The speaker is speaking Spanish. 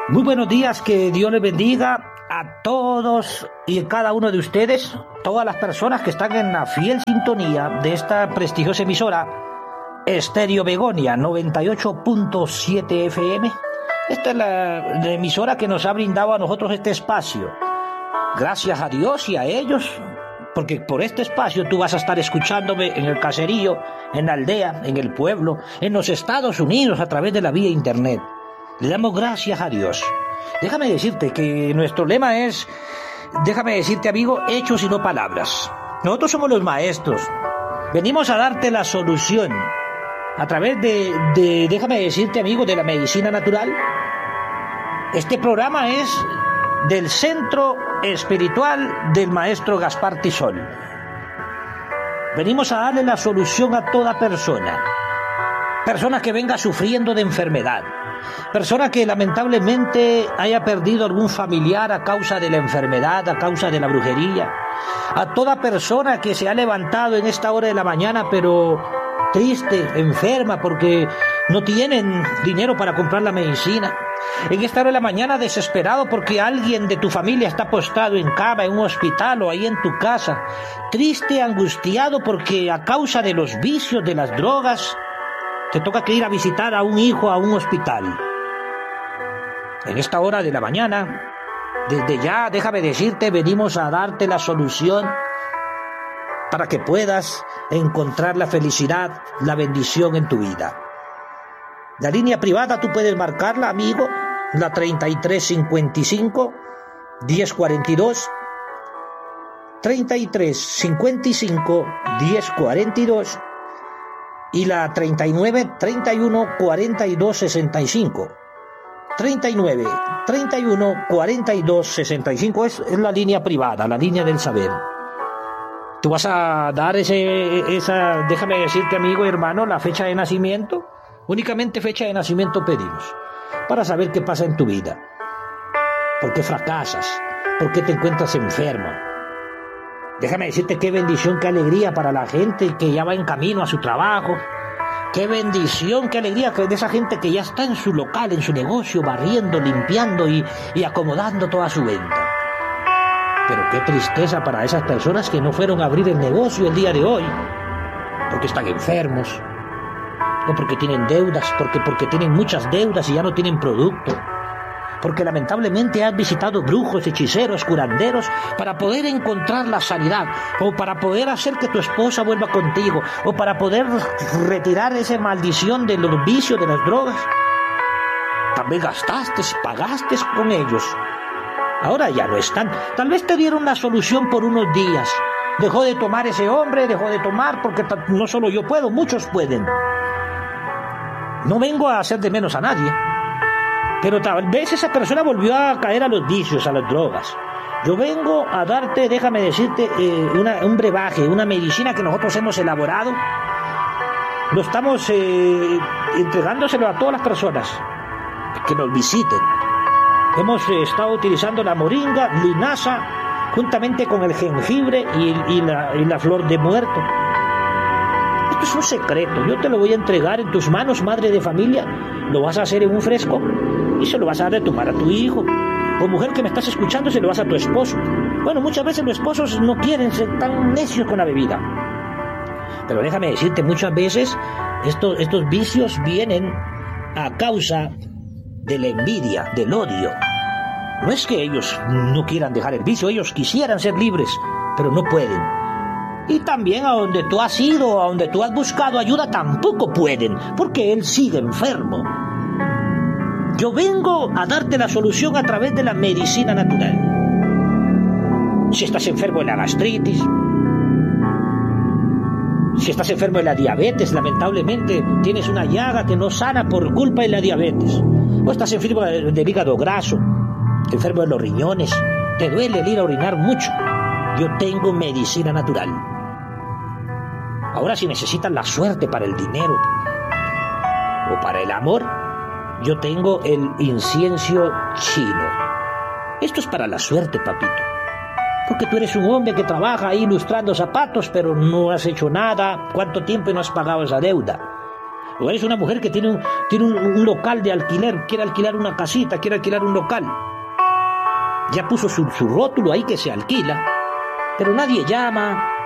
Muy buenos días, que Dios les bendiga a todos y cada uno de ustedes, todas las personas que están en la fiel sintonía de esta prestigiosa emisora, Estéreo Begonia 98.7 FM. Esta es la emisora que nos ha brindado a nosotros este espacio. Gracias a Dios y a ellos, porque por este espacio tú vas a estar escuchándome en el caserío, en la aldea, en el pueblo, en los Estados Unidos a través de la vía internet. Le damos gracias a Dios. Déjame decirte que nuestro lema es, amigo, hechos y no palabras. Nosotros somos los maestros. Venimos a darte la solución a través déjame decirte, amigo, de la medicina natural. Este programa es del Centro Espiritual del Maestro Gaspar Tizol. Venimos a darle la solución a toda persona que venga sufriendo de enfermedad, persona que lamentablemente haya perdido algún familiar a causa de la enfermedad, a causa de la brujería, a toda persona que se ha levantado en esta hora de la mañana pero triste, enferma porque no tienen dinero para comprar la medicina, en esta hora de la mañana desesperado porque alguien de tu familia está postrado en cama, en un hospital o ahí en tu casa, triste, angustiado porque a causa de los vicios, de las drogas, te toca que ir a visitar a un hijo a un hospital. En esta hora de la mañana, desde ya, déjame decirte, venimos a darte la solución para que puedas encontrar la felicidad, la bendición en tu vida. La línea privada tú puedes marcarla, amigo, la 3355 1042, 3355 1042 y la 39 31 42 65. 39 31 42 65 es la línea privada, la línea del saber. Tú vas a dar esa, déjame decirte, amigo y hermano, la fecha de nacimiento. Únicamente fecha de nacimiento pedimos para saber qué pasa en tu vida. ¿Por qué fracasas? ¿Por qué te encuentras enfermo? Déjame decirte qué bendición, qué alegría para la gente que ya va en camino a su trabajo. Qué bendición, qué alegría de esa gente que ya está en su local, en su negocio, barriendo, limpiando y acomodando toda su venta. Pero qué tristeza para esas personas que no fueron a abrir el negocio el día de hoy, porque están enfermos, o porque tienen deudas, porque tienen muchas deudas y ya no tienen producto. Porque lamentablemente has visitado brujos, hechiceros, curanderos para poder encontrar la sanidad, o para poder hacer que tu esposa vuelva contigo, o para poder retirar esa maldición de los vicios, de las drogas. También gastaste, pagaste con ellos. Ahora ya no están. Tal vez te dieron la solución por unos días. Dejó de tomar ese hombre, dejó de tomar, porque no solo yo puedo, muchos pueden. No vengo a hacer de menos a nadie, pero tal vez esa persona volvió a caer a los vicios, a las drogas. Yo vengo a darte, déjame decirte, un brebaje, una medicina que nosotros hemos elaborado. Lo estamos entregándoselo a todas las personas que nos visiten. Hemos estado utilizando la moringa, linaza, juntamente con el jengibre y la flor de muerto. Esto es un secreto, yo te lo voy a entregar en tus manos, madre de familia. Lo vas a hacer en un frasco y se lo vas a dar de tomar a tu hijo. O mujer que me estás escuchando, se lo vas a tu esposo. Bueno, muchas veces los esposos no quieren ser tan necios con la bebida. Pero déjame decirte, muchas veces estos vicios vienen a causa de la envidia, del odio. No es que ellos no quieran dejar el vicio, ellos quisieran ser libres, pero no pueden. Y también a donde tú has ido, a donde tú has buscado ayuda, tampoco pueden, porque él sigue enfermo. Yo vengo a darte la solución a través de la medicina natural. Si estás enfermo de la gastritis, si estás enfermo de la diabetes, lamentablemente tienes una llaga que no sana por culpa de la diabetes, o estás enfermo del hígado graso, enfermo de los riñones, te duele el ir a orinar mucho, yo tengo medicina natural. Ahora, si necesitas la suerte para el dinero o para el amor, yo tengo el incienso chino. Esto es para la suerte, papito. Porque tú eres un hombre que trabaja ahí ilustrando zapatos, pero no has hecho nada. ¿Cuánto tiempo no has pagado esa deuda? O eres una mujer que tiene un local de alquiler, quiere alquilar una casita, quiere alquilar un local. Ya puso su rótulo ahí que se alquila, pero nadie llama,